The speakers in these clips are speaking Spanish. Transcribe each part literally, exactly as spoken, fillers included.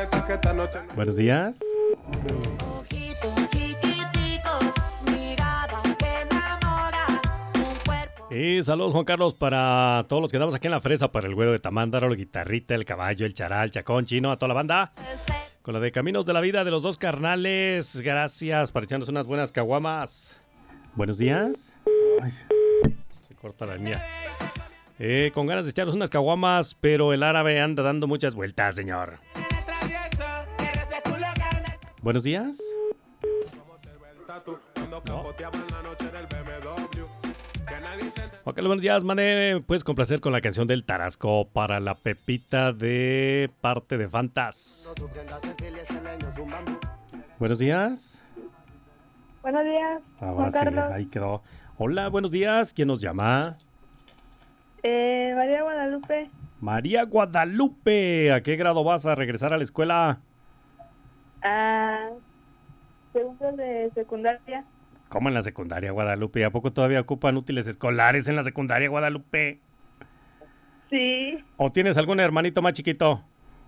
Buenos días. Y saludos, Juan Carlos, para todos los que andamos aquí en la fresa, para el güero de Tamándaro, la guitarrita, el caballo, el charal, chacón, chino, a toda la banda. Con la de Caminos de la Vida de los dos carnales. Gracias por echarnos unas buenas caguamas. Buenos días. Ay, se corta la mía. Eh, con ganas de echarnos unas caguamas, pero el árabe anda dando muchas vueltas, señor. Buenos días. No. Ok, buenos días, mané. Puedes complacer con la canción del Tarasco para la Pepita de parte de Fantas. Buenos días. Buenos días, Ahora Juan sí, Carlos. ahí quedó. Hola, buenos días. ¿Quién nos llama? Eh, María Guadalupe. María Guadalupe. ¿A qué grado vas a regresar a la escuela? A segundo de secundaria. ¿Cómo en la secundaria, Guadalupe? ¿A poco todavía ocupan útiles escolares en la secundaria, Guadalupe? Sí. ¿O tienes algún hermanito más chiquito?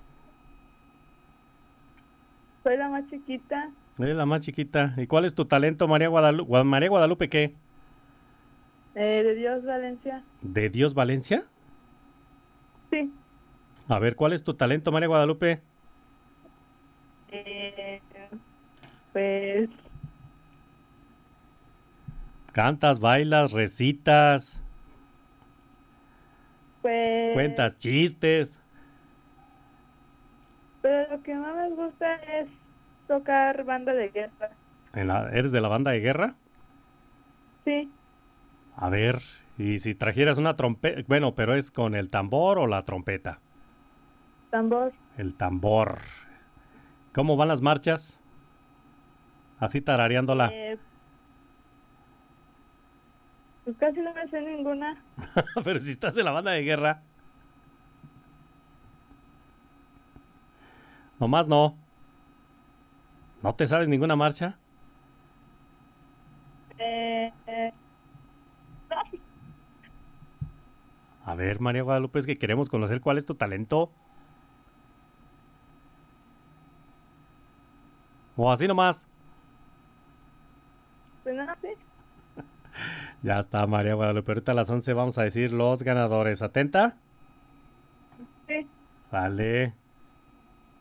Soy la más chiquita. Eres la más chiquita. ¿Y cuál es tu talento, María Guadalupe? ¿María Guadalupe qué? Eh, de Dios, Valencia. ¿De Dios Valencia? Sí. A ver, ¿cuál es tu talento, María Guadalupe? Eh, pues... Cantas, bailas, recitas, Pues... cuentas chistes. Pero lo que más me gusta es tocar banda de guerra. ¿En la- ¿Eres de la banda de guerra? Sí. A ver, y si trajeras una trompeta, bueno, pero ¿es con el tambor o la trompeta? Tambor. El tambor. ¿Cómo van las marchas? Así tarareándola. Eh, pues casi no me sé ninguna. Pero si estás en la banda de guerra. Nomás no. ¿No te sabes ninguna marcha? Eh, eh, A ver, María Guadalupe, es que queremos conocer cuál es tu talento. O así nomás. pues no sé. Ya está, María Guadalupe. Ahorita a las once vamos a decir los ganadores. ¿Atenta? Sí. Sale.